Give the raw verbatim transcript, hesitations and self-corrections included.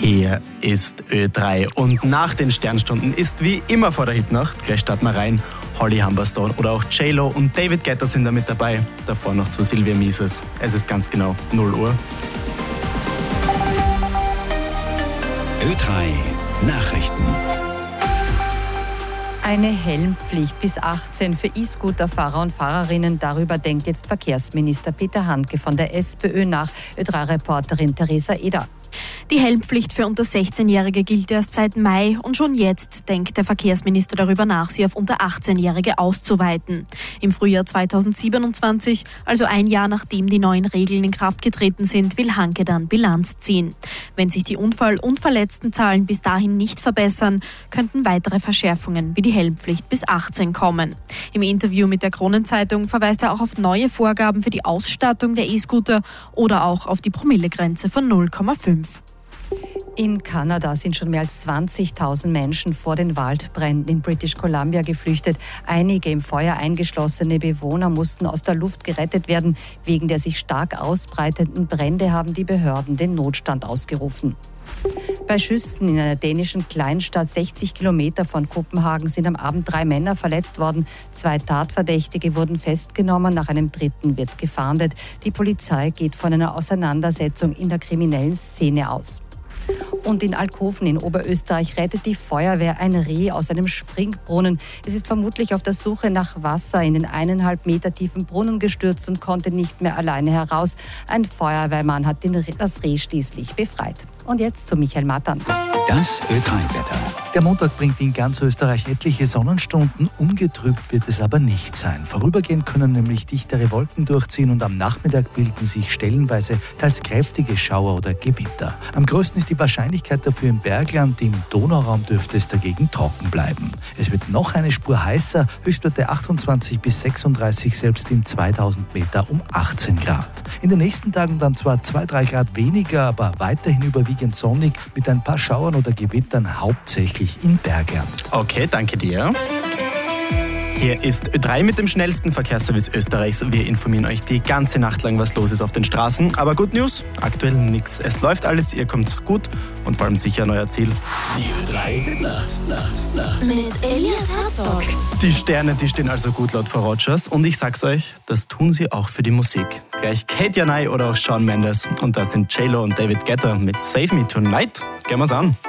Hier ist Ö drei und nach den Sternstunden ist wie immer vor der Hitnacht, gleich starten wir rein, Holly Humberstone oder auch J-Lo und David Guetta sind da mit dabei. Davor noch zu Sylvia Mises. Es ist ganz genau null Uhr. Ö drei Nachrichten. Eine Helmpflicht bis achtzehn für E-Scooter-Fahrer und Fahrerinnen. Darüber denkt jetzt Verkehrsminister Peter Handke von der SPÖ nach. Ö drei Reporterin Theresa Eder. Die Helmpflicht für unter sechzehnjährige gilt erst seit Mai und schon jetzt denkt der Verkehrsminister darüber nach, sie auf unter achtzehnjährige auszuweiten. Im Frühjahr zweitausendsiebenundzwanzig, also ein Jahr nachdem die neuen Regeln in Kraft getreten sind, will Handke dann Bilanz ziehen. Wenn sich die Unfall- und Verletztenzahlen bis dahin nicht verbessern, könnten weitere Verschärfungen wie die Helmpflicht bis achtzehn kommen. Im Interview mit der Kronenzeitung verweist er auch auf neue Vorgaben für die Ausstattung der E-Scooter oder auch auf die Promillegrenze von null Komma fünf. In Kanada sind schon mehr als zwanzigtausend Menschen vor den Waldbränden in British Columbia geflüchtet. Einige im Feuer eingeschlossene Bewohner mussten aus der Luft gerettet werden. Wegen der sich stark ausbreitenden Brände haben die Behörden den Notstand ausgerufen. Bei Schüssen in einer dänischen Kleinstadt sechzig Kilometer von Kopenhagen sind am Abend drei Männer verletzt worden. Zwei Tatverdächtige wurden festgenommen, nach einem dritten wird gefahndet. Die Polizei geht von einer Auseinandersetzung in der kriminellen Szene aus. Und in Alkoven in Oberösterreich rettet die Feuerwehr ein Reh aus einem Springbrunnen. Es ist vermutlich auf der Suche nach Wasser in den eineinhalb Meter tiefen Brunnen gestürzt und konnte nicht mehr alleine heraus. Ein Feuerwehrmann hat den, das Reh schließlich befreit. Und jetzt zu Michael Matan. Das Ö drei Wetter. Der Montag bringt in ganz Österreich etliche Sonnenstunden, ungetrübt wird es aber nicht sein. Vorübergehend können nämlich dichtere Wolken durchziehen und am Nachmittag bilden sich stellenweise teils kräftige Schauer oder Gewitter. Am größten ist die Wahrscheinlichkeit dafür im Bergland, im Donauraum dürfte es dagegen trocken bleiben. Es wird noch eine Spur heißer, Höchstwerte achtundzwanzig bis sechsunddreißig, selbst in zweitausend Meter um achtzehn Grad. In den nächsten Tagen dann zwar zwei bis drei Grad weniger, aber weiterhin überwiegend sonnig mit ein paar Schauern oder Gewittern, hauptsächlich im Bergland. Okay, danke dir. Hier ist Ö drei mit dem schnellsten Verkehrsservice Österreichs. Wir informieren euch die ganze Nacht lang, was los ist auf den Straßen. Aber Good News, aktuell nichts. Es läuft alles, ihr kommt gut und vor allem sicher an euer Ziel. Die Ö drei Nacht, Nacht, Nacht. Mit Elias Herzog. Die Sterne, die stehen also gut laut Frau Rogers. Und ich sag's euch, das tun sie auch für die Musik. Gleich Kate Janai oder auch Shawn Mendes. Und das sind J-Lo und David Guetta mit Save Me Tonight. Gehen wir's an.